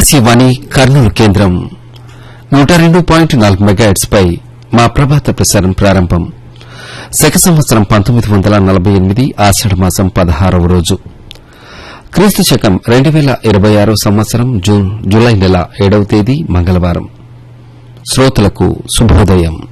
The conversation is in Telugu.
ఆకాశవాణి కర్నూలు కేంద్రం 102.4 మెగాహెర్ట్జ్ పై మా ప్రభాత ప్రసారం ప్రారంభం. శక సంవత్సరం 1948 ఆషాఢమాసం 16వ రోజు, క్రీస్తు శకం 2026 సంవత్సరం జూలై నెల 7వ తేదీ మంగళవారం. శ్రోతలకు శుభోదయం.